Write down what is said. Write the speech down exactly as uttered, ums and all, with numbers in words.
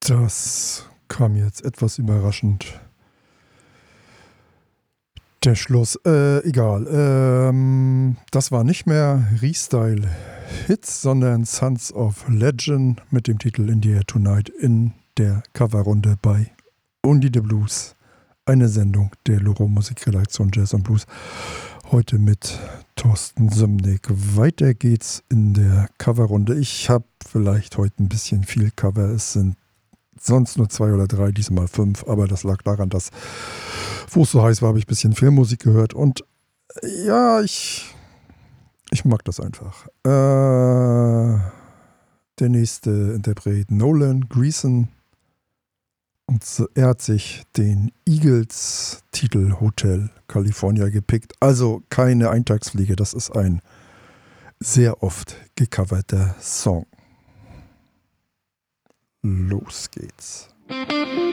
Das kam jetzt etwas überraschend. Der Schluss, äh, egal. Ähm, das war nicht mehr Restyle Hits, sondern Sons of Legend mit dem Titel In the Air Tonight in der Coverrunde bei Only the Blues. Eine Sendung der Loro Musikredaktion Jazz und Blues. Heute mit Thorsten Sümnick. Weiter geht's in der Coverrunde. Ich habe vielleicht heute ein bisschen viel Cover. Es sind sonst nur zwei oder drei, diesmal fünf. Aber das lag daran, dass, wo es so heiß war, habe ich ein bisschen Filmmusik gehört. Und ja, ich, ich mag das einfach. Äh, der nächste Interpret, Nolan Greason. Und er hat sich den Eagles-Titel Hotel California gepickt. Also keine Eintagsfliege, das ist ein sehr oft gecoverter Song. Los geht's.